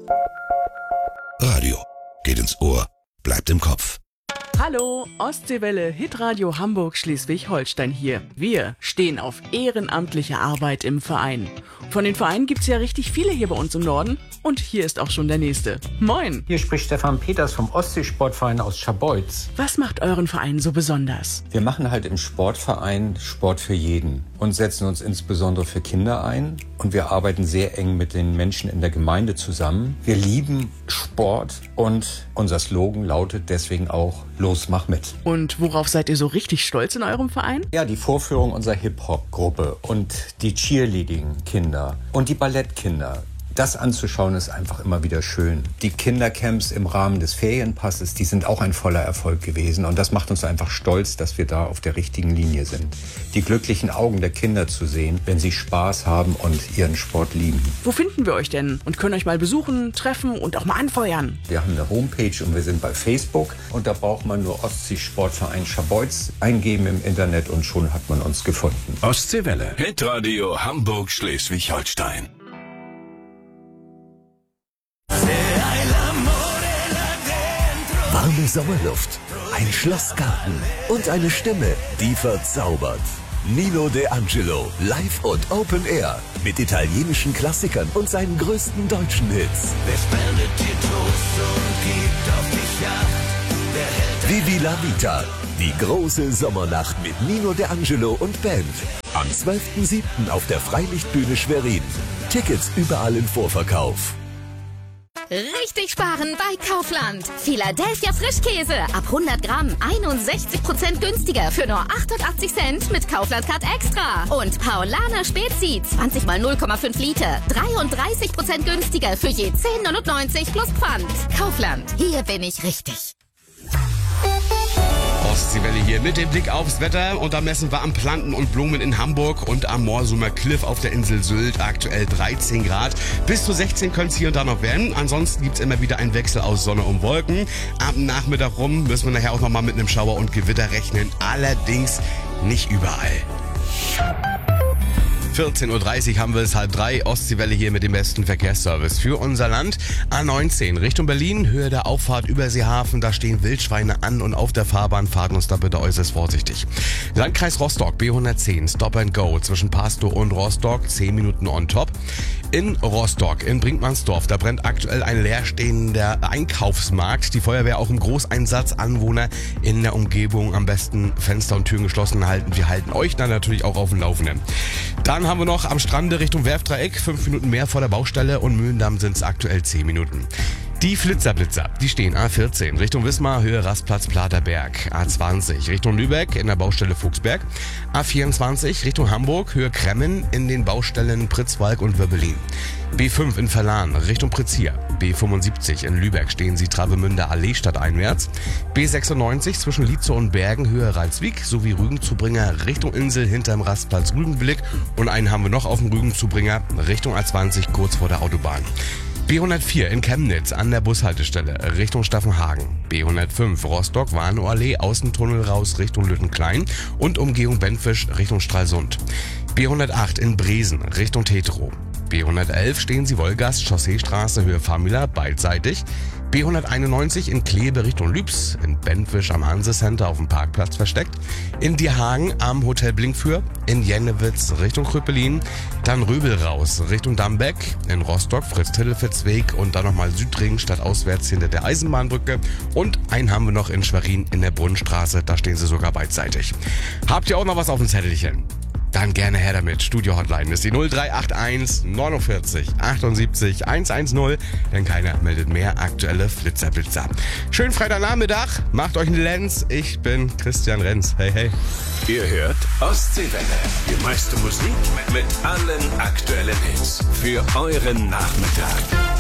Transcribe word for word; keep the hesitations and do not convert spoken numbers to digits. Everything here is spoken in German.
Radio geht ins Ohr, bleibt im Kopf. Hallo, Ostseewelle, Hitradio Hamburg Schleswig-Holstein hier. Wir stehen auf ehrenamtliche Arbeit im Verein. Von den Vereinen gibt's ja richtig viele hier bei uns im Norden. Und hier ist auch schon der nächste. Moin! Hier spricht Stefan Peters vom Ostseesportverein aus Scharbeutz. Was macht euren Verein so besonders? Wir machen halt im Sportverein Sport für jeden und setzen uns insbesondere für Kinder ein. Und wir arbeiten sehr eng mit den Menschen in der Gemeinde zusammen. Wir lieben Sport und unser Slogan lautet deswegen auch Los, mach mit. Und worauf seid ihr so richtig stolz in eurem Verein? Ja, die Vorführung unserer Hip-Hop-Gruppe und die Cheerleading-Kinder und die Ballettkinder. Das anzuschauen ist einfach immer wieder schön. Die Kindercamps im Rahmen des Ferienpasses, die sind auch ein voller Erfolg gewesen. Und das macht uns einfach stolz, dass wir da auf der richtigen Linie sind. Die glücklichen Augen der Kinder zu sehen, wenn sie Spaß haben und ihren Sport lieben. Wo finden wir euch denn und können euch mal besuchen, treffen und auch mal anfeuern? Wir haben eine Homepage und wir sind bei Facebook. Und da braucht man nur Ostseesportverein Scharbeutz eingeben im Internet und schon hat man uns gefunden. Ostseewelle, Hitradio Hamburg Schleswig-Holstein. Warme Sommerluft, ein Schlossgarten und eine Stimme, die verzaubert. Nino D'Angelo, live und Open Air, mit italienischen Klassikern und seinen größten deutschen Hits. Wer spendet dir Trost und gibt auf dich Acht? Vivi la Vita, die große Sommernacht mit Nino D'Angelo und Band. Am zwölften siebten auf der Freilichtbühne Schwerin. Tickets überall im Vorverkauf. Richtig sparen bei Kaufland. Philadelphia Frischkäse ab hundert Gramm einundsechzig Prozent günstiger für nur achtundachtzig Cent mit Kaufland-Card Extra. Und Paulaner Spezi zwanzig mal null Komma fünf Liter dreiunddreißig Prozent günstiger für je zehn neunundneunzig plus Pfand. Kaufland, hier bin ich richtig. Ostseewelle hier mit dem Blick aufs Wetter und da messen wir am Planten und Blumen in Hamburg und am Morsumer Cliff auf der Insel Sylt aktuell dreizehn Grad. Bis zu sechzehn können es hier und da noch werden. Ansonsten gibt es immer wieder einen Wechsel aus Sonne und Wolken. Am Nachmittag rum müssen wir nachher auch nochmal mit einem Schauer und Gewitter rechnen. Allerdings nicht überall. vierzehn Uhr dreißig haben wir es, halb drei, Ostseewelle hier mit dem besten Verkehrsservice für unser Land. A neunzehn Richtung Berlin, Höhe der Auffahrt Überseehafen, da stehen Wildschweine an und auf der Fahrbahn, fahren uns da bitte äußerst vorsichtig. Landkreis Rostock, B hundertzehn, Stop and Go zwischen Pastow und Rostock, zehn Minuten on top. In Rostock, in Brinkmannsdorf, da brennt aktuell ein leerstehender Einkaufsmarkt. Die Feuerwehr auch im Großeinsatz, Anwohner in der Umgebung am besten Fenster und Türen geschlossen halten. Wir halten euch dann natürlich auch auf dem Laufenden. Dann haben wir noch am Strande Richtung Werftdreieck, fünf Minuten mehr vor der Baustelle und Mühlendamm sind es aktuell zehn Minuten. Die Flitzerblitzer, die stehen A vierzehn Richtung Wismar, Höhe Rastplatz Platerberg, A zwanzig Richtung Lübeck in der Baustelle Fuchsberg, A vierundzwanzig Richtung Hamburg, Höhe Kremmen in den Baustellen Pritzwalk und Wirbelin. B fünf in Verlan Richtung Pritzia, B fünfundsiebzig in Lübeck stehen Sie Travemünder Allee stadteinwärts, B sechsundneunzig zwischen Lietzow und Bergen, Höhe Rheinswiek sowie Rügenzubringer Richtung Insel hinterm Rastplatz Rügenblick und einen haben wir noch auf dem Rügenzubringer Richtung A zwanzig kurz vor der Autobahn. B hundertvier in Chemnitz an der Bushaltestelle Richtung Staffenhagen. B hundertfünf Rostock Warnow-Allee Außentunnel raus Richtung Lüttenklein und Umgehung Benfisch Richtung Stralsund. B hundertacht in Bresen Richtung Tetro. B hundertelf stehen Sie Wolgast Chausseestraße Höhe Famila beidseitig. B hunderteinundneunzig in Kleve Richtung Lübs, in Benfisch am Hanse-Center auf dem Parkplatz versteckt, in Dierhagen am Hotel Blinkfür, in Jennewitz Richtung Kröpelin, dann Röbel raus Richtung Dambeck, in Rostock Fritz-Tillefitz-Weg und dann nochmal Südring statt auswärts hinter der Eisenbahnbrücke und einen haben wir noch in Schwerin in der Brunnenstraße, da stehen Sie sogar beidseitig. Habt ihr auch noch was auf dem Zettelchen? Dann gerne her damit. Studio-Hotline ist die null drei acht eins neunundvierzig achtundsiebzig hundertzehn, denn keiner meldet mehr aktuelle Flitzerblitzer. Schönen Freitagnachmittag, macht euch einen Lenz. Ich bin Christian Renz. Hey, hey. Ihr hört Ostseewelle, die meiste Musik mit allen aktuellen Hits für euren Nachmittag.